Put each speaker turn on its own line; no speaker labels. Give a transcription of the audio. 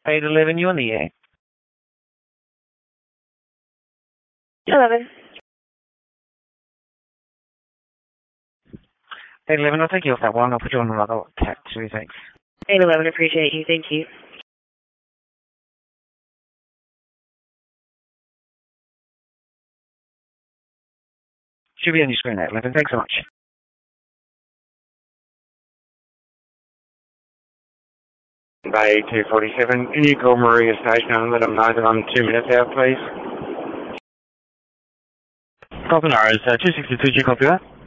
811, you on the air.
11.
811, I'll take you off that one. I'll put you on another text. Thanks.
811, appreciate you. Thank you.
Should be on your screen, 811. Thanks so much. Bay 247. Can you call Maria Station and let them know that I'm 2 minutes out, please? Copy, Norris. 262, do you copy that?